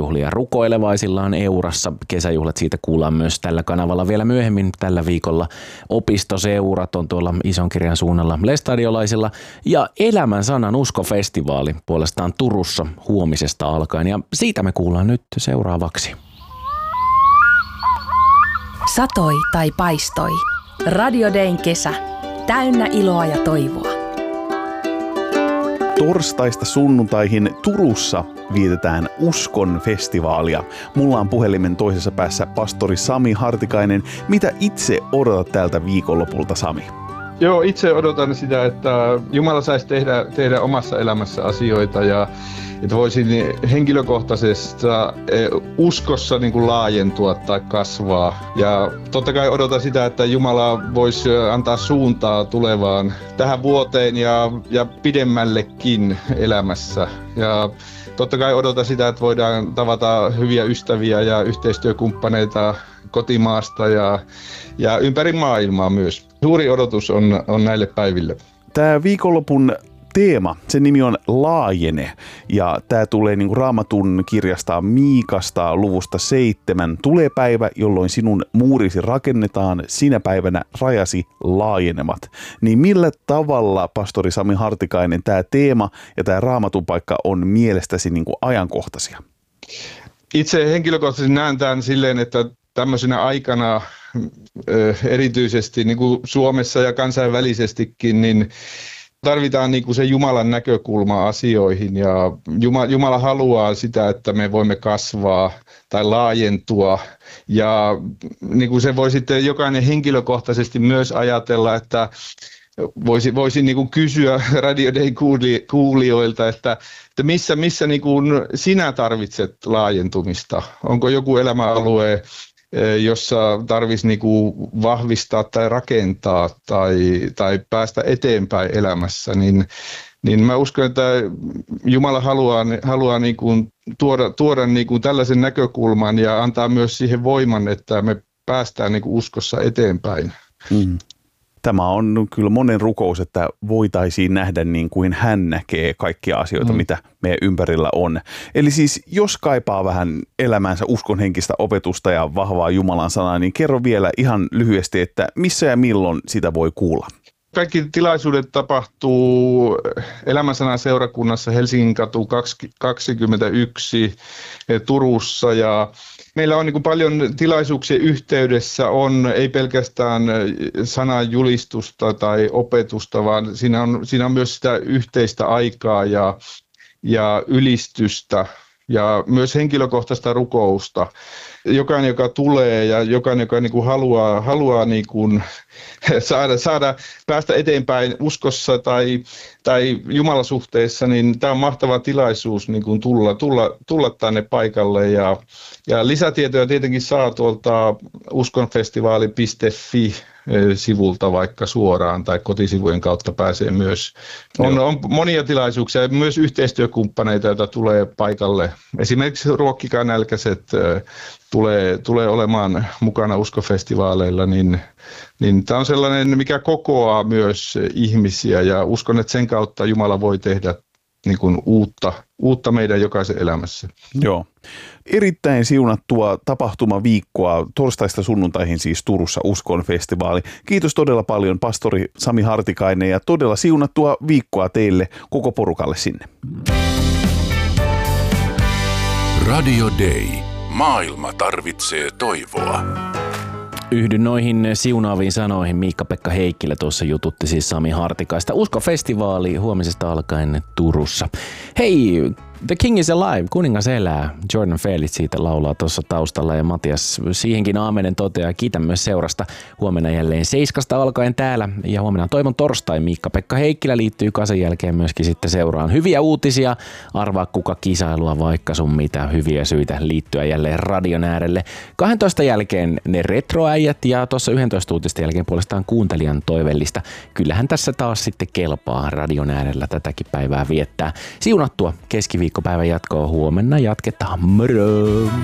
kesäjuhlia rukoilevaisillaan Eurassa. Kesäjuhlat siitä kuullaan myös tällä kanavalla vielä myöhemmin tällä viikolla. Opistoseurat on tuolla Isonkirjan suunnalla lestadiolaisilla. Ja Elämän sanan uskofestivaali puolestaan Turussa huomisesta alkaen. Ja siitä me kuullaan nyt seuraavaksi. Satoi tai paistoi. Radio Dayn kesä. Täynnä iloa ja toivoa. Torstaista sunnuntaihin Turussa vietetään Uskon festivaalia. Mulla on puhelimen toisessa päässä pastori Sami Hartikainen. Mitä itse odotat tältä viikonlopulta, Sami? Joo, itse odotan sitä, että Jumala saisi tehdä omassa elämässä asioita ja että voisin henkilökohtaisessa uskossa niin kuin laajentua tai kasvaa. Ja totta kai odotan sitä, että Jumala voisi antaa suuntaa tulevaan tähän vuoteen ja pidemmällekin elämässä. Ja totta kai odotan sitä, että voidaan tavata hyviä ystäviä ja yhteistyökumppaneita kotimaasta ja ympäri maailmaa myös. Suuri odotus on näille päiville. Tämä viikonlopun teema, sen nimi on Laajene ja tämä tulee niin kuin Raamatun kirjasta Miikasta luvusta 7. Tulee päivä, jolloin sinun muurisi rakennetaan, sinä päivänä rajasi laajenemat. Niin millä tavalla, pastori Sami Hartikainen, tämä teema ja tämä Raamatun paikka on mielestäsi niin kuin ajankohtaisia? Itse henkilökohtaisesti näen tämän silleen, että tämmöisenä aikana erityisesti niin kuin Suomessa ja kansainvälisestikin, niin tarvitaan niin kuin se Jumalan näkökulma asioihin ja Jumala haluaa sitä, että me voimme kasvaa tai laajentua ja niin kuin se voi sitten jokainen henkilökohtaisesti myös ajatella, että voisi niin kuin kysyä Radio Dayn kuulijoilta, että missä niin kuin sinä tarvitset laajentumista? Onko joku elämäalue, jossa tarvitsisi niinku vahvistaa tai rakentaa tai päästä eteenpäin elämässä, niin mä uskon, että Jumala haluaa niinku tuoda niinku tällaisen näkökulman ja antaa myös siihen voiman, että me päästään niinku uskossa eteenpäin. Tämä on kyllä monen rukous, että voitaisiin nähdä niin kuin hän näkee kaikkia asioita, mitä meidän ympärillä on. Eli siis jos kaipaa vähän elämänsä uskonhenkistä opetusta ja vahvaa Jumalan sanaa, niin kerro vielä ihan lyhyesti, että missä ja milloin sitä voi kuulla? Kaikki tilaisuudet tapahtuu Elämänsanan seurakunnassa Helsingin katu 21 Turussa ja meillä on niin kuin paljon tilaisuuksia yhteydessä, ei pelkästään sanan julistusta tai opetusta, vaan siinä on myös sitä yhteistä aikaa ja ylistystä ja myös henkilökohtaista rukousta. Jokainen, joka tulee ja jokainen, joka niin kuin haluaa niin kuin saada päästä eteenpäin uskossa tai jumalasuhteessa, niin tämä on mahtava tilaisuus niin kuin tulla tänne paikalle. Ja lisätietoja tietenkin saa tuolta uskonfestivaali.fi sivulta vaikka suoraan tai kotisivujen kautta pääsee myös. On monia tilaisuuksia ja myös yhteistyökumppaneita, joita tulee paikalle. Esimerkiksi Ruokkikaa nälkäiset tulee olemaan mukana uskofestivaaleilla, niin tämä on sellainen, mikä kokoaa myös ihmisiä ja uskon, että sen kautta Jumala voi tehdä niin kuin uutta meidän jokaisen elämässä. Joo. Erittäin siunattua tapahtumaviikkoa torstaista sunnuntaihin siis Turussa Uskon festivaali. Kiitos todella paljon pastori Sami Hartikainen ja todella siunattua viikkoa teille koko porukalle sinne. Radio Day. Maailma tarvitsee toivoa. Yhdyn noihin siunaaviin sanoihin. Miikka-Pekka Heikkilä tuossa jututti siis Sami Hartikaista. Usko-festivaali huomisesta alkaen Turussa. Hei, The King is Alive, kuningas elää. Jordan Felix siitä laulaa tuossa taustalla ja Matias siihenkin aamenen toteaa. Kiitän myös seurasta. Huomenna jälleen 7 alkaen täällä ja huomenna on Toivon torstai. Miikka-Pekka Heikkilä liittyy 8 jälkeen myöskin sitten seuraan. Hyviä uutisia, arvaa kuka kisailua vaikka sun mitä hyviä syitä liittyä jälleen radion äärelle. 12 jälkeen ne retroäijät ja tuossa 11 uutista jälkeen puolestaan kuuntelijan toivellista. Kyllähän tässä taas sitten kelpaa radion äärellä tätäkin päivää viettää. Siunattua keskiviikkopäivän jatkoa huomenna jatketaan. Moro!